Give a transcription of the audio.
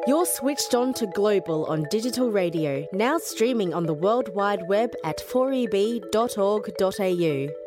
You're switched on to Global on digital radio, now streaming on the World Wide Web at 4EB.org.au.